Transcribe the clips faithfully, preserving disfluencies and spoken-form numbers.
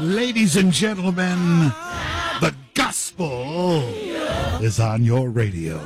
Ladies and gentlemen, the gospel is on your radio.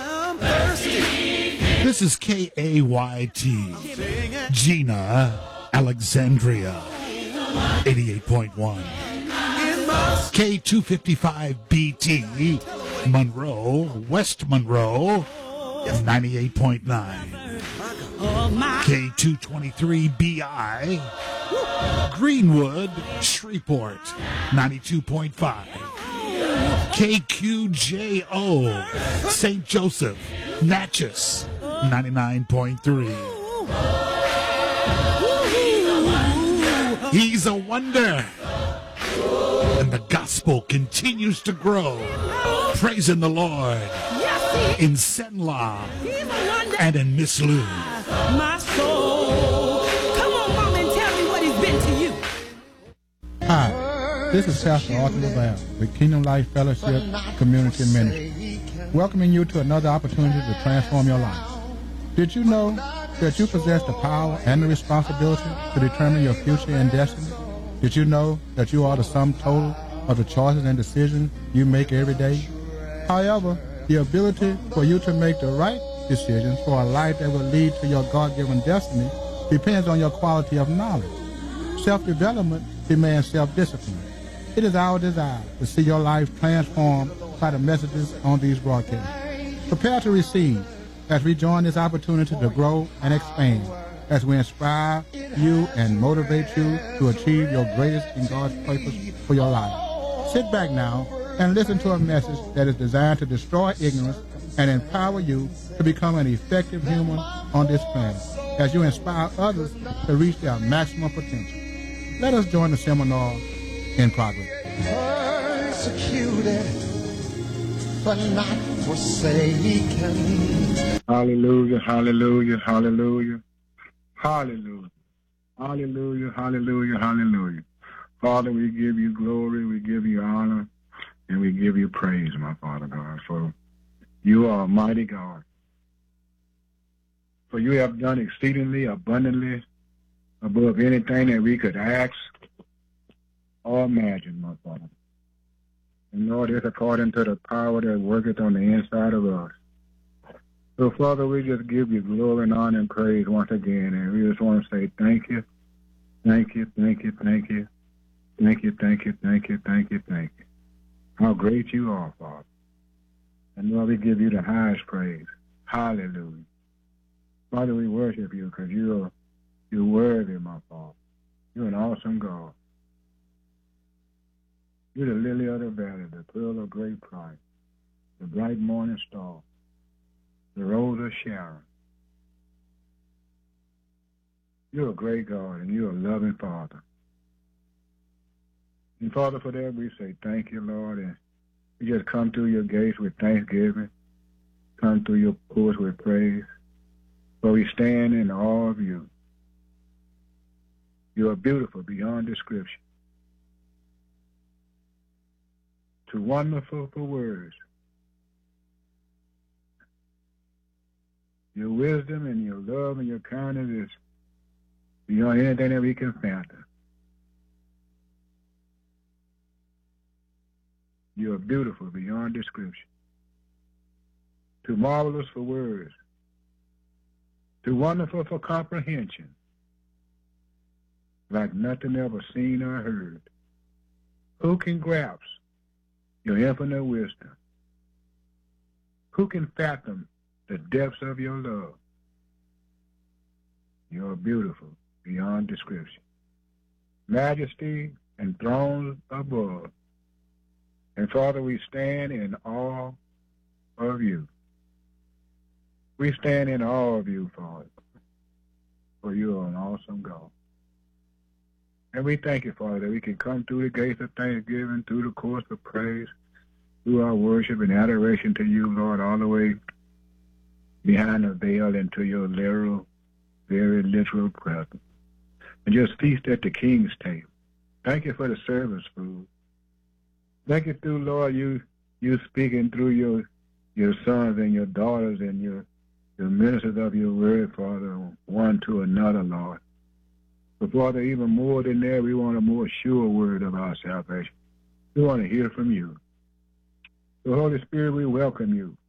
This is K A Y T, Gina, Alexandria, eighty-eight point one. K two fifty-five B T, Monroe, West Monroe, ninety-eight point nine. K two twenty-three B I, Greenwood, Shreveport, ninety-two point five. K Q J O, Saint Joseph, Natchez, ninety-nine point three. He's a wonder, and the gospel continues to grow. Praising the Lord in Senla and in Miss Lou. My soul. Come on, Mom, and tell me what he's been to you. Hi, this is Pastor Arthur LaValle with Kingdom Life Fellowship Community Ministry, welcoming you to another opportunity to transform your life. Did you know that you possess the power and the responsibility to determine your future and destiny? Did you know that you are the sum total of the choices and decisions you make every day? However, the ability for you to make the right decisions for a life that will lead to your God-given destiny depends on your quality of knowledge. Self-development demands self-discipline. It is our desire to see your life transformed by the messages on these broadcasts. Prepare to receive as we join this opportunity to grow and expand, as we inspire you and motivate you to achieve your greatest in God's purpose for your life. Sit back now and listen to a message that is designed to destroy ignorance and empower you to become an effective human on this planet, as you inspire others to reach their maximum potential. Let us join the seminar in progress. Persecuted, but not forsaken. Hallelujah, hallelujah, hallelujah, hallelujah, hallelujah, hallelujah, hallelujah. Father, we give you glory, we give you honor, and we give you praise, my Father God, for you are a mighty God. For you have done exceedingly abundantly above anything that we could ask or imagine, my Father. And Lord, it's according to the power that worketh on the inside of us. So, Father, we just give you glory and honor and praise once again, and we just want to say thank you, thank you, thank you, thank you, thank you, thank you, thank you, thank you, thank you. How great you are, Father. And Lord, we give you the highest praise. Hallelujah. Father, we worship you because you're, you're worthy, my Father. You're an awesome God. You're the lily of the valley, the pearl of great price, the bright morning star, the rose of Sharon. You're a great God, and you're a loving Father. And Father, for that we say thank you, Lord, and we just come through your gates with thanksgiving, come through your courts with praise, for we stand in awe of you. You are beautiful beyond description, too wonderful for words. Your wisdom and your love and your kindness is beyond anything that we can fathom. You are beautiful beyond description, too marvelous for words, too wonderful for comprehension, like nothing ever seen or heard. Who can grasp your infinite wisdom? Who can fathom the depths of your love? You are beautiful beyond description, majesty and thrones above. And Father, we stand in awe of you. We stand in awe of you, Father, for you are an awesome God. And we thank you, Father, that we can come through the gates of thanksgiving, through the courts of praise, through our worship and adoration to you, Lord, all the way behind the veil into your literal, very literal presence. And just feast at the King's table. Thank you for the service food. Thank you through, Lord, you you speaking through your your sons and your daughters and your, your ministers of your word, Father, one to another, Lord. But Father, even more than that, we want a more sure word of our salvation. We want to hear from you. So Holy Spirit, we welcome you